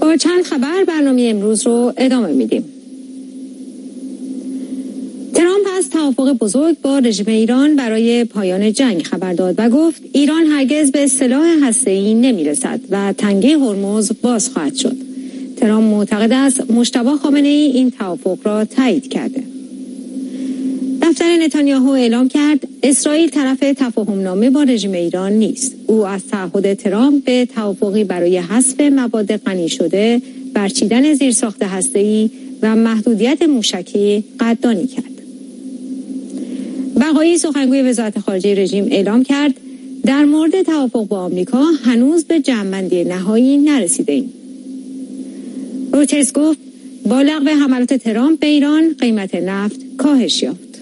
با چند خبر برنامه امروز رو ادامه میدیم. ترامپ از توافق بزرگ با رژیم ایران برای پایان جنگ خبر داد و گفت ایران هرگز به سلاح هسته‌ای نمیرسد و تنگه هرمز باز خواهد شد. ترامپ معتقد است مجتبی خامنه‌ای این توافق را تایید کرده. دفتر نتانیاهو اعلام کرد اسرائیل طرف تفاهمنامه با رژیم ایران نیست. او از تعهد ترامپ به توافقی برای حذف مواد غنی شده، برچیدن زیرساخت هسته‌ای و محدودیت موشکی قدردانی کرد. بقایی سخنگوی وزارت خارجه رژیم اعلام کرد در مورد توافق با آمریکا هنوز به جمع‌بندی نهایی نرسیده‌ایم. رویترز گفت با لغو حملات ترامپ به ایران قیمت نفت کاهش یافت.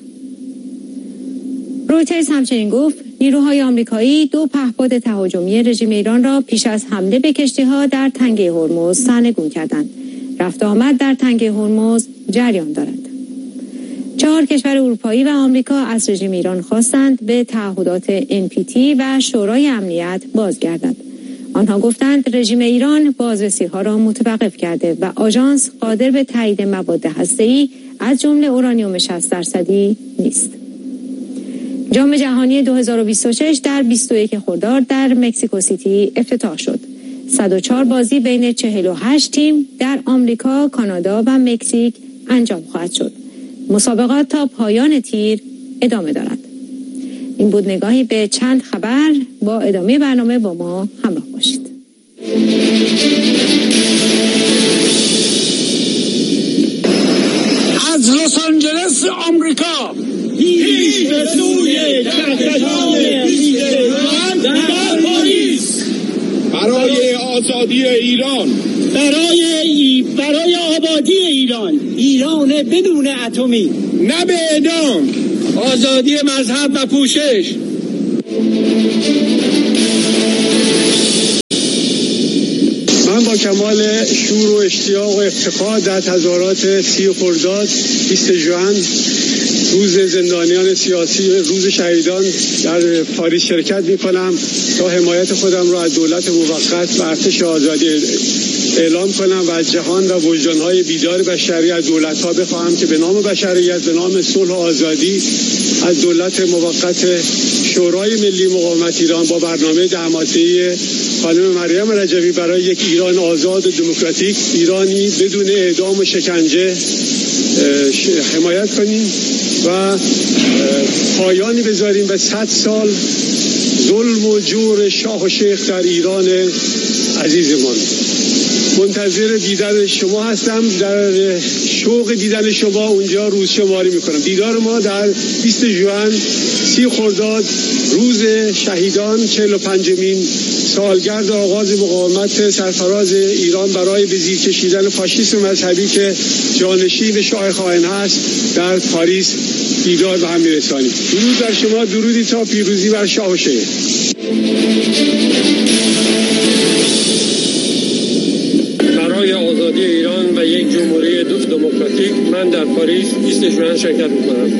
رویترز همچنین گفت نیروهای آمریکایی 2 پهپاد تهاجمی رژیم ایران را پیش از حمله به کشتی‌ها در تنگه هرمز سرنگون کردند. رفت آمد در تنگه هرمز جریان دارد. 4 کشور اروپایی و آمریکا از رژیم ایران خواستند به تعهدات NPT و شورای امنیت بازگردد. آنها گفتند رژیم ایران بازرسی‌ها را متوقف کرده و آژانس قادر به تایید مواد هسته‌ای از جمله اورانیوم 60% نیست. جام جهانی 2026 در 21 خرداد در مکزیکو سیتی افتتاح شد. 104 بازی بین 48 تیم در آمریکا، کانادا و مکزیک انجام خواهد شد. مسابقات تا پایان تیر ادامه دارد. این بود نگاهی به چند خبر. با ادامه برنامه با ما همراه باشید. از لس آنجلس آمریکا هیچ به سوی کهکشان ایران در پاریس برای آزادی ایران، برای آبادی ایران بدون اتمی، نه به اعدام، آزادی مذهب و پوشش. من با کمال شور و اشتیاق و افتخار در تظاهرات 30 خرداد 20 ژوئن روز زندانیان سیاسی، روز شهیدان در پاریس شرکت می‌کنم تا حمایت خودم را از دولت موقت و ارتش آزادی اعلام کنم و از جهان و وجدان‌های بیدار بشری از دولت‌ها بخواهم که به نام بشریت، به نام صلح و آزادی از دولت موقت شورای ملی مقاومت ایران با برنامه 10 ماده‌ای خانم مریم رجبی برای یک ایران آزاد و دموکراتیک، ایرانی بدون اعدام و شکنجه حمایت کنیم و پایانی بذاریم به 100 سال ظلم و جور شاه و شیخ در ایران عزیزمان. منتظر دیدن شما هستم. در شوق دیدن شما اونجا روز شماری میکنم. دیدار ما در 20 ژوئن 30 خرداد روز شهیدان 45مین سالگرد آغاز مقاومت سرفراز ایران برای به زیر کشیدن فاشیسم مذهبی که جانشین شاه خائن هست در پاریس دیدار به هم میرسانیم. درود بر شما، درودی تا پیروزی بر شاه و شیخ. برای آزادی ایران و یک جمهوری دموکراتیک من در پاریس 20 ژوئن شرکت می‌کنم.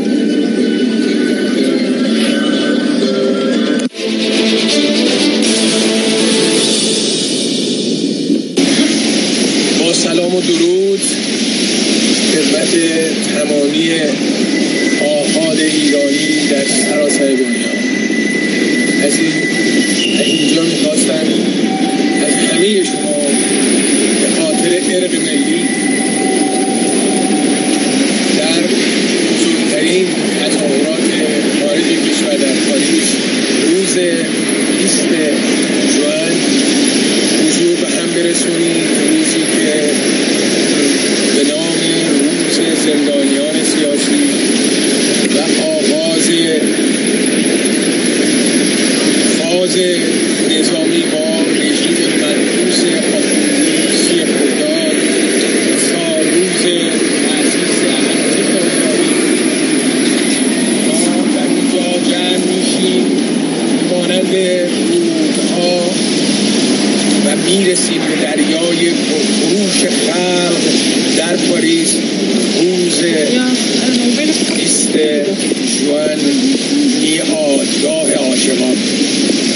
با سلام و درود خدمت تمامی آحاد ایرانی در سراسر دنیا. از اینجا می‌خواستم از همه شما به خاطر ارق ملی در بزرگترین تظاهرات خارج کشور در پاریس روز 20 ژوئن حضور به هم برسونید. روزی که به نام روز زندانیان سیاسی و آغاز فاز نظامی با رژیم منحوس آخوندی 30 خرداد تا روز تأسیس ارتش آزادی ما در اینجا جمع میشیم مانند رودها و میرسیم به دریای خروش خلق در پاریس روز 20 ژوئن میعادگاه عاشقان.